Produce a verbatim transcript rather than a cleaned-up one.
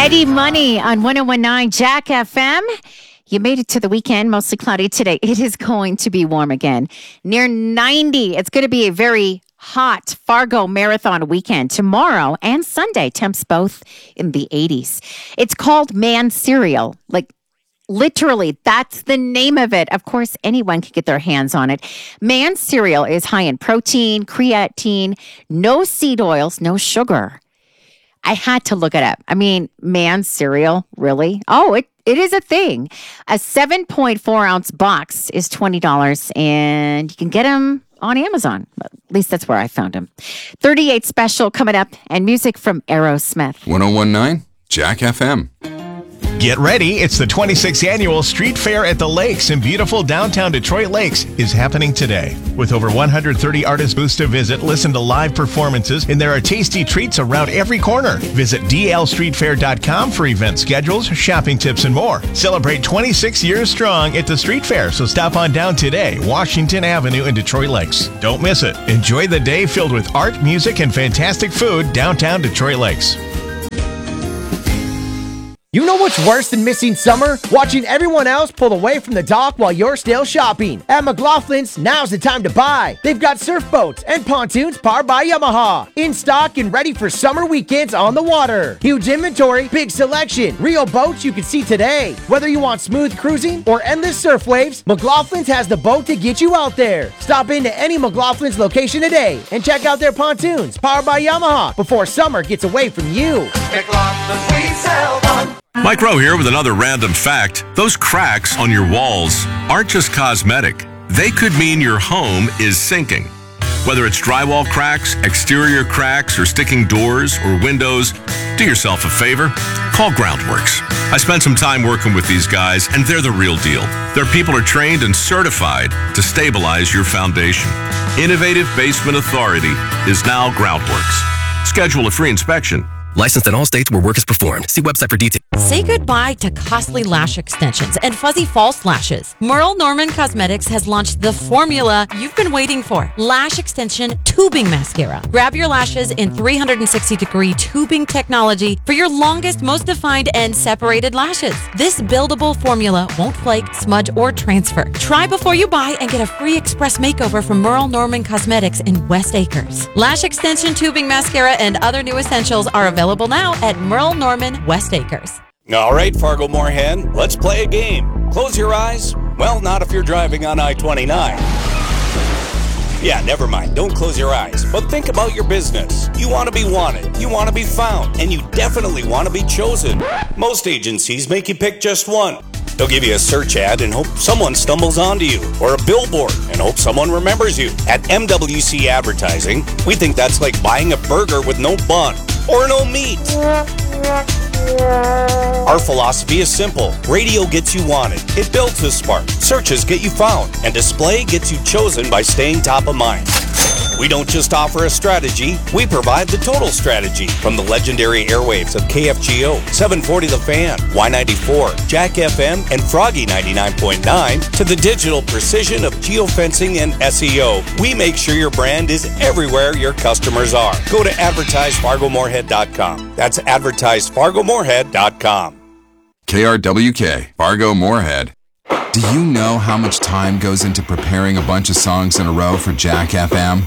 Eddie Money on one oh one nine Jack F M. You made it to the weekend, mostly cloudy today. It is going to be warm again, near ninety. It's going to be a very hot Fargo Marathon weekend tomorrow and Sunday. Temps both in the eighties. It's called Man Cereal. Like, literally, that's the name of it. Of course, anyone can get their hands on it. Man Cereal is high in protein, creatine, no seed oils, no sugar. I had to look it up. I mean, Man Cereal, really? Oh, it, it is a thing. A seven point four ounce box is twenty dollars, and you can get them on Amazon. At least that's where I found them. thirty-eight special coming up, and music from Aerosmith. one oh one nine Jack F M. Get ready, it's the twenty-sixth Annual Street Fair at the Lakes in beautiful downtown Detroit Lakes is happening today. With over one hundred thirty artist booths to visit, listen to live performances, and there are tasty treats around every corner. Visit d l street fair dot com for event schedules, shopping tips, and more. Celebrate twenty-six years strong at the Street Fair, so stop on down today, Washington Avenue in Detroit Lakes. Don't miss it. Enjoy the day filled with art, music, and fantastic food downtown Detroit Lakes. You know what's worse than missing summer? Watching everyone else pull away from the dock while you're still shopping. At McLaughlin's, now's the time to buy. They've got surf boats and pontoons powered by Yamaha. In stock and ready for summer weekends on the water. Huge inventory, big selection, real boats you can see today. Whether you want smooth cruising or endless surf waves, McLaughlin's has the boat to get you out there. Stop into any McLaughlin's location today and check out their pontoons powered by Yamaha before summer gets away from you. McLaughlin's, we sell one. Mike Rowe here with another random fact. Those cracks on your walls aren't just cosmetic. They could mean your home is sinking. Whether it's drywall cracks, exterior cracks, or sticking doors or windows, do yourself a favor. Call Groundworks. I spent some time working with these guys, and they're the real deal. Their people are trained and certified to stabilize your foundation. Innovative Basement Authority is now Groundworks. Schedule a free inspection. Licensed in all states where work is performed. See website for details. Say goodbye to costly lash extensions and fuzzy false lashes. Merle Norman Cosmetics has launched the formula you've been waiting for. Lash Extension Tubing Mascara. Grab your lashes in three hundred sixty degree tubing technology for your longest, most defined, and separated lashes. This buildable formula won't flake, smudge, or transfer. Try before you buy and get a free express makeover from Merle Norman Cosmetics in West Acres. Lash Extension Tubing Mascara and other new essentials are available Available now at Merle Norman West Acres. All right, Fargo Moorhead, let's play a game. Close your eyes. Well, not if you're driving on I twenty-nine. Yeah, never mind. Don't close your eyes. But think about your business. You want to be wanted. You want to be found. And you definitely want to be chosen. Most agencies make you pick just one. They'll give you a search ad and hope someone stumbles onto you, or a billboard and hope someone remembers you. At M W C Advertising, we think that's like buying a burger with no bun or no meat. Our philosophy is simple. Radio gets you wanted. It builds the spark. Searches get you found. And display gets you chosen by staying top of mind. We don't just offer a strategy, we provide the total strategy. From the legendary airwaves of K F G O, seven forty The Fan, Y ninety-four, Jack F M, and Froggy ninety-nine point nine, to the digital precision of geofencing and S E O, we make sure your brand is everywhere your customers are. Go to advertise fargo moorhead dot com. That's advertise fargo moorhead dot com. K R W K, Fargo Moorhead. Do you know how much time goes into preparing a bunch of songs in a row for Jack F M?